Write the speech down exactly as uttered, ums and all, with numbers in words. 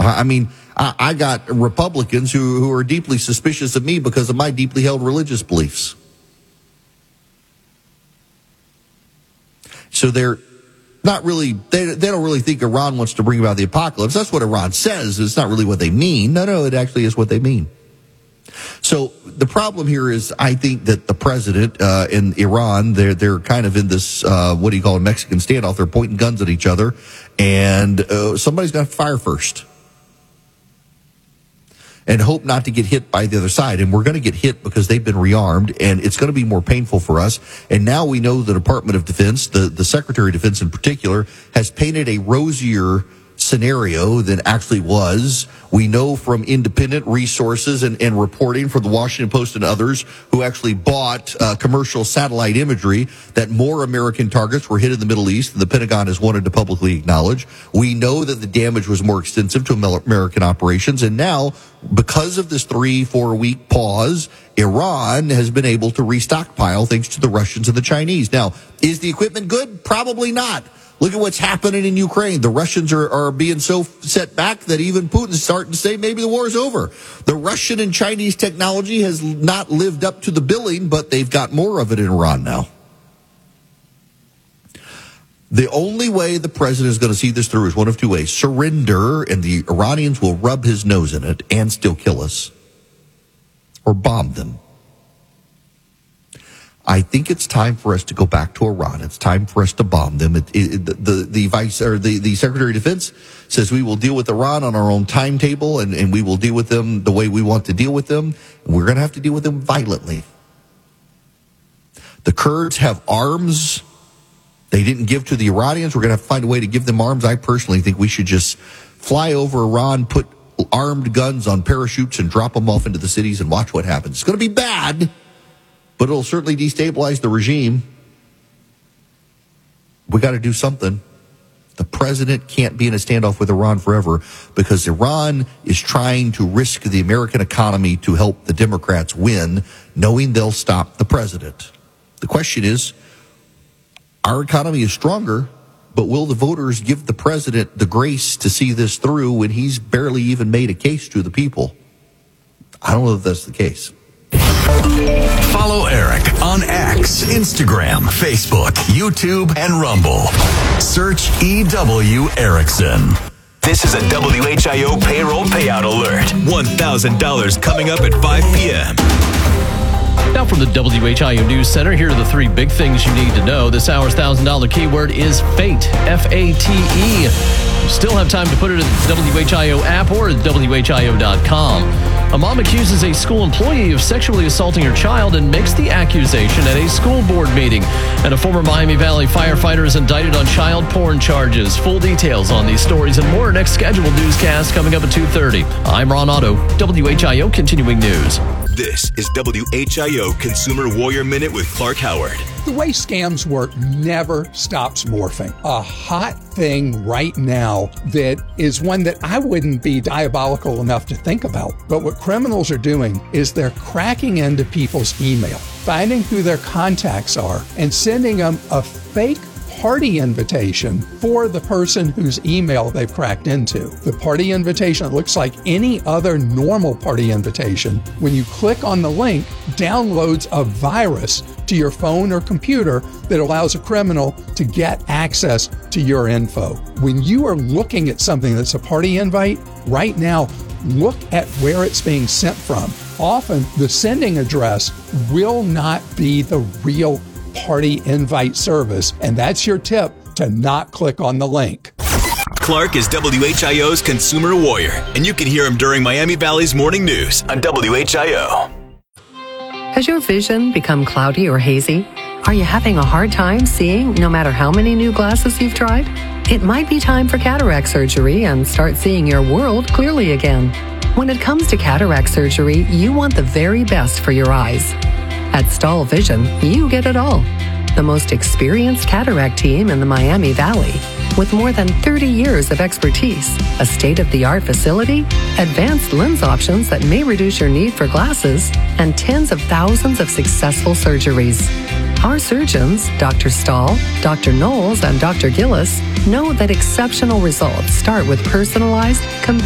I mean, I, I got Republicans who, who are deeply suspicious of me because of my deeply held religious beliefs. So they're not really, they, they don't really think Iran wants to bring about the apocalypse. That's what Iran says. It's not really what they mean. No, no, it actually is what they mean. So the problem here is, I think that the president uh, in Iran, they're they're kind of in this uh, what do you call a Mexican standoff? They're pointing guns at each other, and uh, somebody's got to fire first, and hope not to get hit by the other side. And we're going to get hit because they've been rearmed, and it's going to be more painful for us. And now we know the Department of Defense, the the Secretary of Defense in particular, has painted a rosier scenario than actually was. We know from independent resources and, and reporting from the Washington Post and others who actually bought uh, commercial satellite imagery that more American targets were hit in the Middle East than the Pentagon has wanted to publicly acknowledge. We know that the damage was more extensive to American operations. And now, because of this three, four week pause, Iran has been able to restockpile thanks to the Russians and the Chinese. Now, is the equipment good? Probably not. Look at what's happening in Ukraine. The Russians are, are being so set back that even Putin's starting to say maybe the war is over. The Russian and Chinese technology has not lived up to the billing, but they've got more of it in Iran now. The only way the president is going to see this through is one of two ways. Surrender, and the Iranians will rub his nose in it and still kill us, or bomb them. I think it's time for us to go back to Iran. It's time for us to bomb them. It, it, the, the, the vice or the, the Secretary of Defense says we will deal with Iran on our own timetable, and, and we will deal with them the way we want to deal with them. And we're going to have to deal with them violently. The Kurds have arms they didn't give to the Iranians. We're going to have to find a way to give them arms. I personally think we should just fly over Iran, put armed guns on parachutes, and drop them off into the cities and watch what happens. It's going to be bad, but it'll certainly destabilize the regime. We got to do something. The president can't be in a standoff with Iran forever because Iran is trying to risk the American economy to help the Democrats win, knowing they'll stop the president. The question is, our economy is stronger, but will the voters give the president the grace to see this through when he's barely even made a case to the people? I don't know if that's the case. Follow Eric on X, Instagram, Facebook, YouTube, and Rumble. Search E W Erickson. This is a W H I O payroll payout alert. one thousand dollars coming up at five p.m. Now from the W H I O News Center, here are the three big things you need to know. This hour's one thousand dollars keyword is FATE, F A T E. You still have time to put it in the W H I O app or at W H I O dot com. A mom accuses a school employee of sexually assaulting her child and makes the accusation at a school board meeting. And a former Miami Valley firefighter is indicted on child porn charges. Full details on these stories and more next scheduled newscast coming up at two thirty. I'm Ron Otto, W H I O Continuing News. This is W H I O Consumer Warrior Minute with Clark Howard. The way scams work never stops morphing. A hot thing right now that is one that I wouldn't be diabolical enough to think about. But what criminals are doing is they're cracking into people's email, finding who their contacts are, and sending them a fake party invitation for the person whose email they've cracked into. The party invitation looks like any other normal party invitation. When you click on the link, downloads a virus to your phone or computer that allows a criminal to get access to your info. When you are looking at something that's a party invite, right now, look at where it's being sent from. Often, the sending address will not be the real party invite service, and that's your tip to not click on the link. Clark is W H I O's Consumer Warrior, and you can hear him during Miami Valley's Morning News on W H I O. Has your vision become cloudy or hazy? Are you having a hard time seeing no matter how many new glasses you've tried? It might be time for cataract surgery and start seeing your world clearly again. When it comes to cataract surgery, you want the very best for your eyes. At Stahl Vision, you get it all. The most experienced cataract team in the Miami Valley, with more than thirty years of expertise, a state-of-the-art facility, advanced lens options that may reduce your need for glasses, and tens of thousands of successful surgeries. Our surgeons, Doctor Stahl, Doctor Knowles, and Doctor Gillis, know that exceptional results start with personalized,